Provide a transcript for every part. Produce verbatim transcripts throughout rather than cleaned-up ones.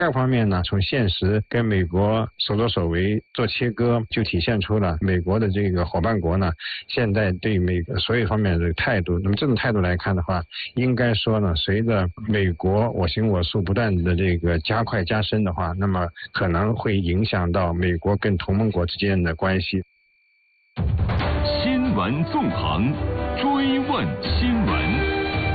第二方面呢，从现实跟美国手头手为做切割，就体现出了美国的这个伙伴国呢，现在对美国所有方面的态度。那么这种态度来看的话，应该说呢，随着美国我行我素不断的这个加快加深的话，那么可能会影响到美国跟同盟国之间的关系。 新闻纵横，追问新闻。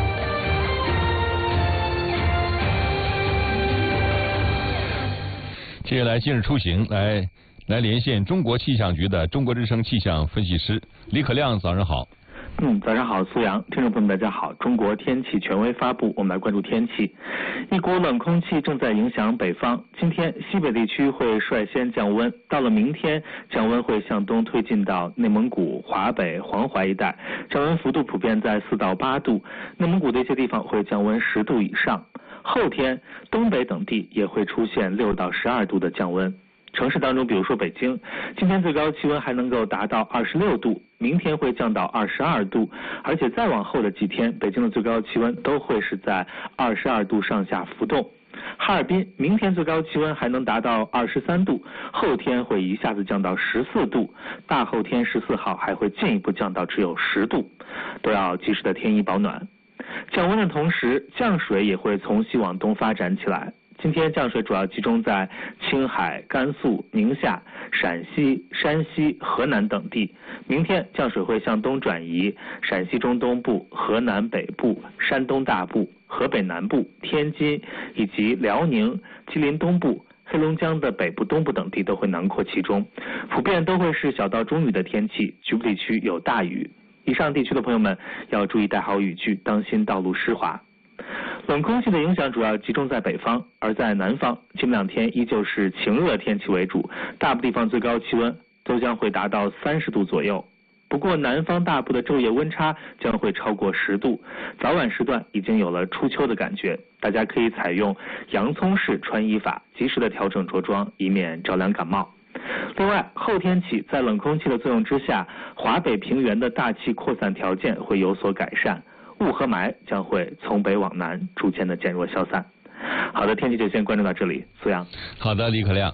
接下来今日出行来来连线中国气象局的中国之声气象分析师李可亮，早上好。 嗯，早上好，苏阳，听众朋友们大家好。中国天气权威发布，我们来关注天气。一股冷空气正在影响北方，今天西北地区会率先降温，到了明天降温会向东推进到内蒙古、华北、黄淮一带，降温幅度普遍在四到八度，内蒙古的一些地方会降温十度以上。后天东北等地也会出现六到十二度的降温。城市当中，比如说北京，今天最高气温还能够达到二十六度，明天会降到二十二度，而且再往后的几天，北京的最高气温都会是在二十二度上下浮动。哈尔滨明天最高气温还能达到二十三度，后天会一下子降到十四度，大后天十四号还会进一步降到只有十度，都要及时的添衣保暖。降温的同时，降水也会从西往东发展起来。今天降水主要集中在青海、甘肃、宁夏、陕西、山西、河南等地。明天降水会向东转移，陕西中东部、河南北部、山东大部、河北南部、天津以及辽宁、吉林东部、黑龙江的北部、东部等地都会囊括其中，普遍都会是小到中雨的天气，局部地区有大雨。以上地区的朋友们要注意带好雨具，当心道路湿滑。冷空气的影响主要集中在北方，而在南方，今两天依旧是晴热天气为主，大部地方最高气温都将会达到三十度左右。不过南方大部的昼夜温差将会超过十度，早晚时段已经有了初秋的感觉，大家可以采用洋葱式穿衣法，及时的调整着装，以免着凉感冒。另外，后天起在冷空气的作用之下，华北平原的大气扩散条件会有所改善，雾和霾将会从北往南逐渐的减弱消散。好的，天气就先关注到这里，苏阳。 好的，李可亮。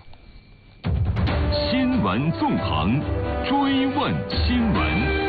新闻纵横，追问新闻。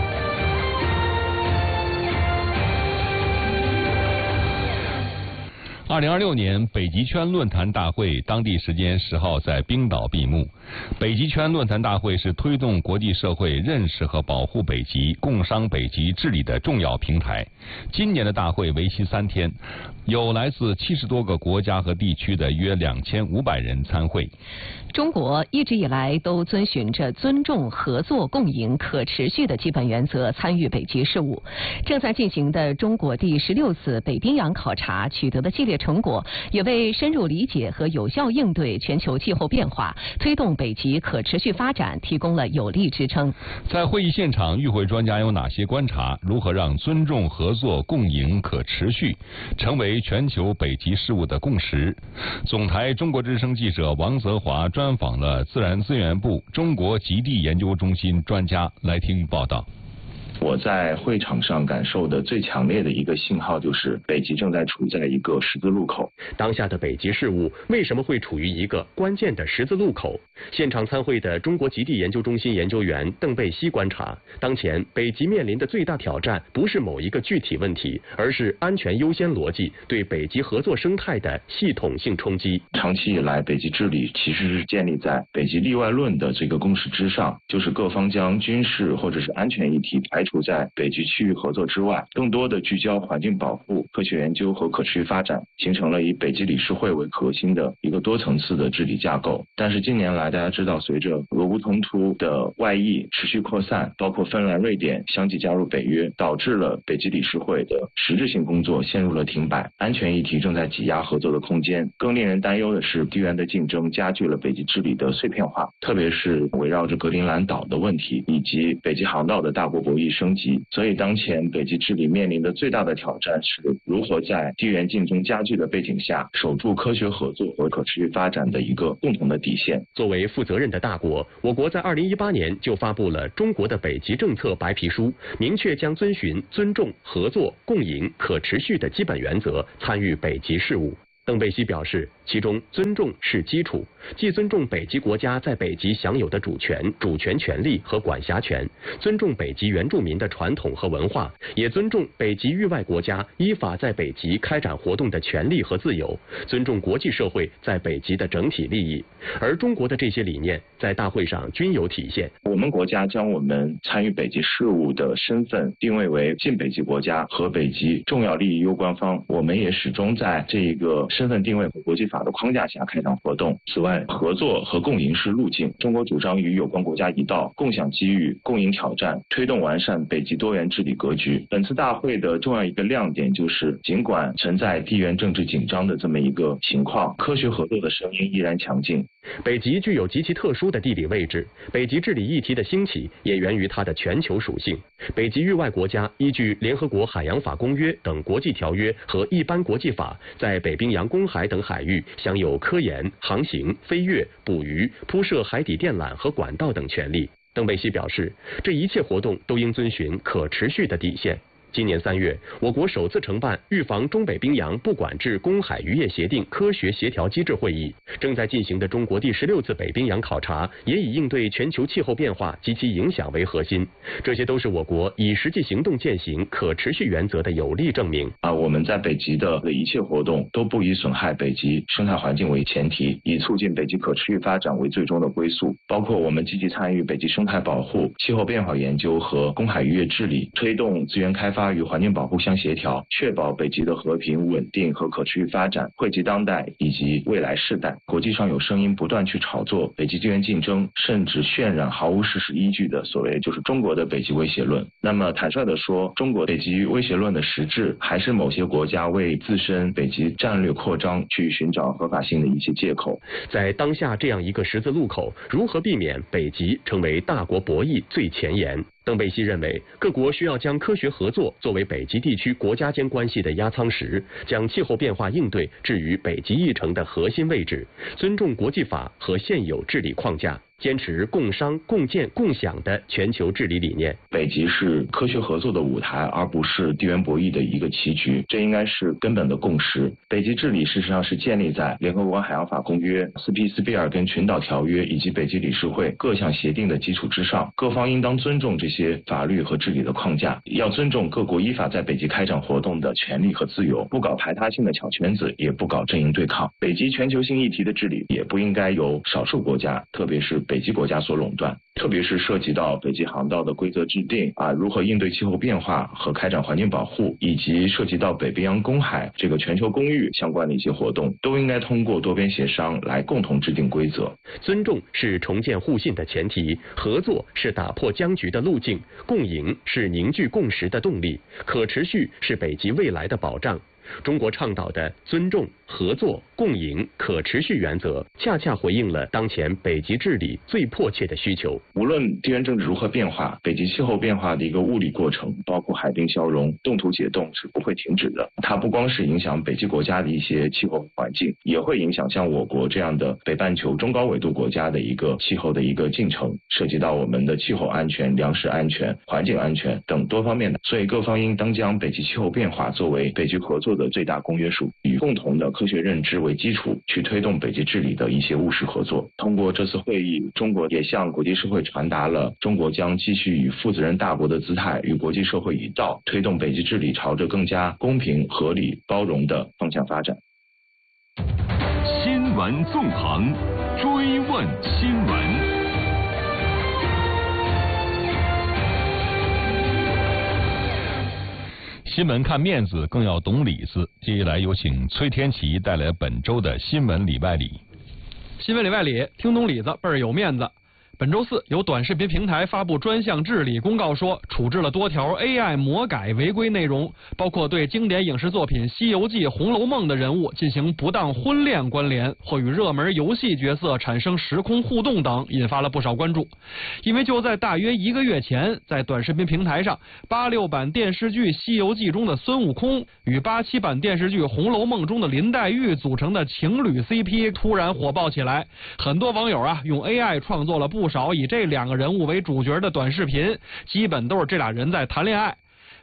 二零二六年北极圈论坛大会当地时间十号在冰岛闭幕。北极圈论坛大会是推动国际社会认识和保护北极、共商北极治理的重要平台。今年的大会为期三天，有来自七十多个国家和地区的约两千五百人参会。 中国一直以来都遵循着尊重、合作、共赢、可持续的基本原则参与北极事务。正在进行的中国第十六次北冰洋考察取得的系列成果，也为深入理解和有效应对全球气候变化、推动北极可持续发展提供了有力支撑。 在会议现场，与会专家有哪些观察？如何让尊重、合作、共赢、可持续成为全球北极事务的共识？总台中国之声记者王泽华专访了自然资源部中国极地研究中心专家，来听报道。 我在会场上感受的最强烈的一个信号就是北极正在处在一个十字路口。 当下的北极事务为什么会处于一个关键的十字路口？现场参会的中国极地研究中心研究员邓贝西观察，当前北极面临的最大挑战不是某一个具体问题，而是安全优先逻辑对北极合作生态的系统性冲击。 长期以来，北极治理其实是建立在北极例外论的这个共识之上，就是各方将军事或者是安全议题排除在北极区域合作之外，更多的聚焦环境保护、科学研究和可持续发展，形成了以北极理事会为核心的一个多层次的治理架构。但是近年来，大家知道，随着俄乌冲突的外溢持续扩散，包括芬兰、瑞典相继加入北约，导致了北极理事会的实质性工作陷入了停摆，安全议题正在挤压合作的空间。更令人担忧的是，地缘的竞争加剧了北极治理的碎片化，特别是围绕着格陵兰岛的问题以及北极航道的大国博弈升级。所以当前北极治理面临的最大的挑战是如何在地缘竞争加剧的背景下，守住科学合作和可持续发展的一个共同的底线。 作为负责任的大国，我国在二零一八年就发布了中国的北极政策白皮书，明确将遵循尊重、合作、共赢、可持续的基本原则参与北极事务。邓贝西表示， 其中尊重是基础，既尊重北极国家在北极享有的主权、主权权利和管辖权，尊重北极原住民的传统和文化，也尊重北极域外国家依法在北极开展活动的权利和自由，尊重国际社会在北极的整体利益。而中国的这些理念在大会上均有体现。 我们国家将我们参与北极事务的身份定位为近北极国家和北极重要利益攸关方，我们也始终在这一个身份定位和国际法的框架下开展活动。此外，合作和共赢是路径，中国主张与有关国家一道，共享机遇，共赢挑战，推动完善北极多元治理格局。本次大会的重要一个亮点就是，尽管存在地缘政治紧张的这么一个情况，科学合作的声音依然强劲。 北极具有极其特殊的地理位置，北极治理议题的兴起也源于它的全球属性。北极域外国家依据联合国海洋法公约等国际条约和一般国际法，在北冰洋公海等海域享有科研、航行、飞越、捕鱼、铺设海底电缆和管道等权利。邓贝西表示，这一切活动都应遵循可持续的底线。今年三月，我国首次承办预防中北冰洋不管制公海渔业协定科学协调机制会议。正在进行的中国第十六次北冰洋考察，也以应对全球气候变化及其影响为核心。这些都是我国以实际行动践行可持续原则的有力证明。 啊，我们在北极的一切活动都不以损害北极生态环境为前提，以促进北极可持续发展为最终的归宿。包括我们积极参与北极生态保护、气候变化研究和公海渔业治理，推动资源开发与环境保护相协调，确保北极的和平、稳定和可持续发展，惠及当代以及未来世代。国际上有声音不断去炒作北极资源竞争，甚至渲染毫无事实依据的所谓就是中国的北极威胁论。那么坦率地说，中国北极威胁论的实质还是某些国家为自身北极战略扩张去寻找合法性的一些借口。 在当下这样一个十字路口，如何避免北极成为大国博弈最前沿？邓贝西认为，各国需要将科学合作作为北极地区国家间关系的压舱石，将气候变化应对置于北极议程的核心位置，尊重国际法和现有治理框架，坚持共商、共建、共享的全球治理理念。 北极是科学合作的舞台，而不是地缘博弈的一个棋局，这应该是根本的共识。北极治理事实上是建立在联合国海洋法公约、斯皮斯比尔根群岛条约以及北极理事会各项协定的基础之上，各方应当尊重这些法律和治理的框架，要尊重各国依法在北极开展活动的权利和自由，不搞排他性的小圈子，也不搞阵营对抗。北极全球性议题的治理也不应该由少数国家，特别是北极国家所垄断，特别是涉及到北极航道的规则制定啊，如何应对气候变化和开展环境保护，以及涉及到北冰洋公海这个全球公域相关的一些活动，都应该通过多边协商来共同制定规则。 尊重是重建互信的前提，合作是打破僵局的路径，共赢是凝聚共识的动力，可持续是北极未来的保障。中国倡导的尊重、合作、共赢、可持续原则，恰恰回应了当前北极治理最迫切的需求。 无论地缘政治如何变化，北极气候变化的一个物理过程，包括海冰消融、冻土解冻是不会停止的。它不光是影响北极国家的一些气候环境，也会影响像我国这样的北半球中高纬度国家的一个气候的一个进程，涉及到我们的气候安全、粮食安全、环境安全等多方面的。所以各方应当将北极气候变化作为北极合作的最大公约数，以共同的科学认知为基础，去推动北极治理的一些务实合作。通过这次会议，中国也向国际社会传达了中国将继续以负责任大国的姿态，与国际社会一道，推动北极治理朝着更加公平、合理、包容的方向发展。 新闻纵横，追问新闻。 新闻看面子，更要懂里子。接下来有请崔天琪带来本周的新闻里外里。 新闻里外里，听懂里子倍儿有面子。本周四，有短视频平台发布专项治理公告说，处置了多条 A I 魔改违规内容，包括对经典影视作品《西游记》《红楼梦》的人物进行不当婚恋关联，或与热门游戏角色产生时空互动等，引发了不少关注。因为就在大约一个月前，在短视频平台上，八六版电视剧《西游记》中的孙悟空与八七版电视剧《红楼梦》中的林黛玉组成的情侣 C P 突然火爆起来，很多网友啊用 A I 创作了不少以这两个人物为主角的短视频，基本都是这俩人在谈恋爱。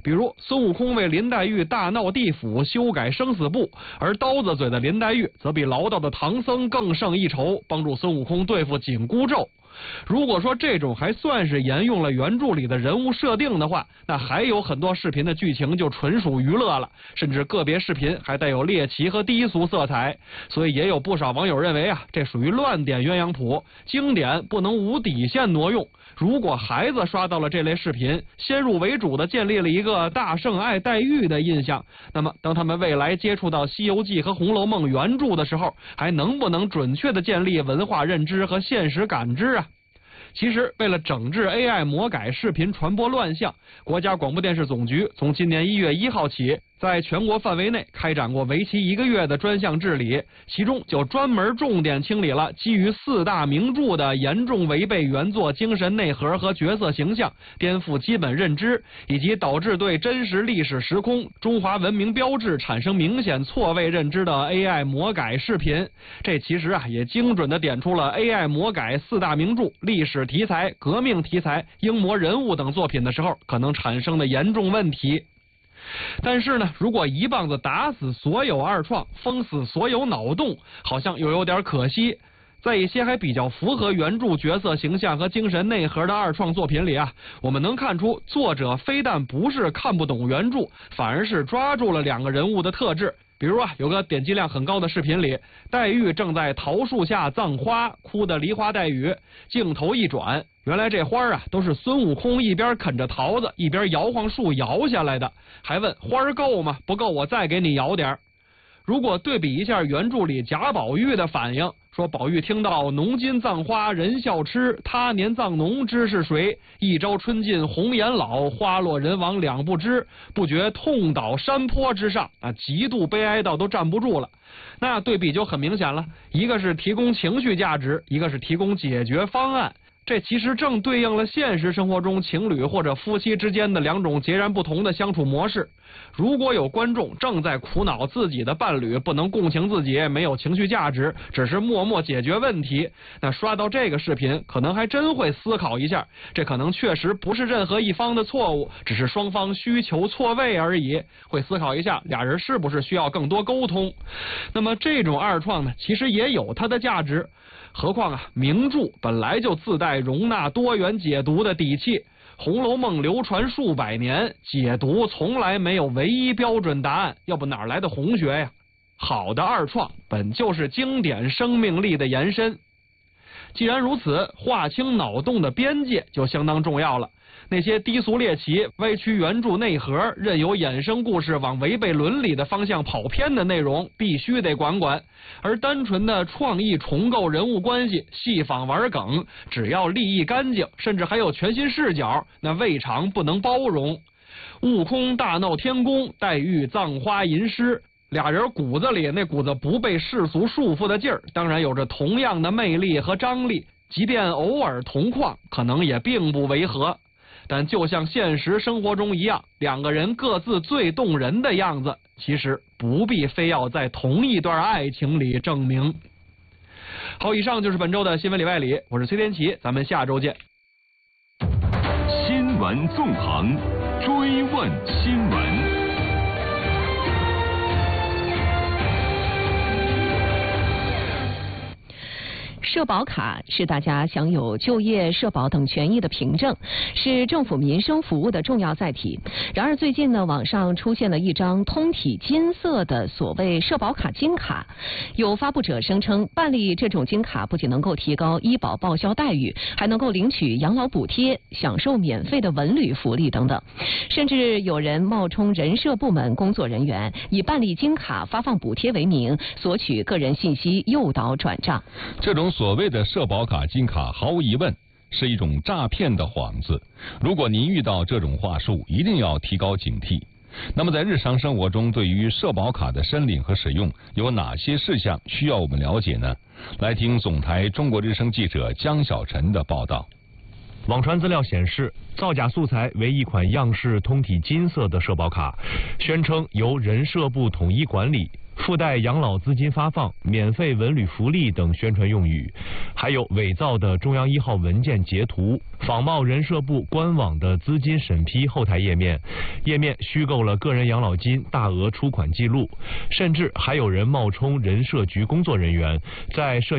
比如孙悟空为林黛玉大闹地府，修改生死簿，而刀子嘴的林黛玉则比唠叨的唐僧更胜一筹，帮助孙悟空对付紧箍咒。如果说这种还算是沿用了原著里的人物设定的话，那还有很多视频的剧情就纯属娱乐了，甚至个别视频还带有猎奇和低俗色彩。所以也有不少网友认为啊，这属于乱点鸳鸯谱，经典不能无底线挪用。如果孩子刷到了这类视频，先入为主的建立了一个大圣爱黛玉的印象，那么当他们未来接触到《西游记》和《红楼梦》原著的时候，还能不能准确的建立文化认知和现实感知啊？其实，为了整治 A I 魔改视频传播乱象，国家广播电视总局从今年一月一号起，在全国范围内开展过为期一个月的专项治理，其中就专门重点清理了基于四大名著的严重违背原作精神内核和角色形象、颠覆基本认知，以及导致对真实历史时空、中华文明标志产生明显错位认知的 A I 魔改视频。这其实啊，也精准地点出了 A I 魔改四大名著、历史题材、革命题材、英模人物等作品的时候可能产生的严重问题。但是呢，如果一棒子打死所有二创，封死所有脑洞，好像又有点可惜。在一些还比较符合原著角色形象和精神内核的二创作品里啊，我们能看出作者非但不是看不懂原著，反而是抓住了两个人物的特质。比如啊，有个点击量很高的视频里，黛玉正在桃树下葬花，哭得梨花带雨，镜头一转，原来这花啊都是孙悟空一边啃着桃子一边摇晃树摇下来的，还问花够吗？不够我再给你摇点。如果对比一下原著里贾宝玉的反应，说宝玉听到农金葬花人笑痴，他年葬农知是谁？一朝春尽红颜老，花落人亡两不知，不觉痛倒山坡之上啊，极度悲哀到都站不住了。那对比就很明显了，一个是提供情绪价值，一个是提供解决方案。这其实正对应了现实生活中情侣或者夫妻之间的两种截然不同的相处模式。如果有观众正在苦恼自己的伴侣不能共情自己，没有情绪价值，只是默默解决问题，那刷到这个视频可能还真会思考一下，这可能确实不是任何一方的错误，只是双方需求错位而已，会思考一下俩人是不是需要更多沟通。那么这种二创呢，其实也有它的价值。何况啊，名著本来就自带容纳多元解读的底气，《红楼梦》流传数百年，解读从来没有唯一标准答案，要不哪来的红学呀？好的二创本就是经典生命力的延伸。既然如此，划清脑洞的边界就相当重要了。那些低俗猎奇、歪曲原著内核、任由衍生故事往违背伦理的方向跑偏的内容，必须得管管。而单纯的创意重构人物关系、戏仿玩梗，只要立意干净，甚至还有全新视角，那未尝不能包容。悟空大闹天宫，黛玉葬花吟诗，俩人骨子里那股子不被世俗束缚的劲儿，当然有着同样的魅力和张力，即便偶尔同框，可能也并不违和。但就像现实生活中一样，两个人各自最动人的样子，其实不必非要在同一段爱情里证明。好，以上就是本周的新闻里外里，我是崔天琪，咱们下周见。 新闻纵横，追问新闻。 社保卡是大家享有就业、社保等权益的凭证，是政府民生服务的重要载体。然而最近呢，网上出现了一张通体金色的所谓社保卡金卡，有发布者声称，办理这种金卡不仅能够提高医保报销待遇，还能够领取养老补贴、享受免费的文旅福利等等。甚至有人冒充人社部门工作人员，以办理金卡发放补贴为名，索取个人信息，诱导转账。 这种所谓的社保卡金卡毫无疑问是一种诈骗的幌子，如果您遇到这种话术，一定要提高警惕。那么在日常生活中，对于社保卡的申领和使用有哪些事项需要我们了解呢？来听总台中国之声记者江小晨的报道。 网传资料显示，造假素材为一款样式通体金色的社保卡，宣称由人社部统一管理， 附带养老资金发放、免费文旅福利等宣传用语，还有伪造的中央一号文件截图，仿冒人社部官网的资金审批后台页面，页面虚构了个人养老金大额出款记录，甚至还有人冒充人社局工作人员，在社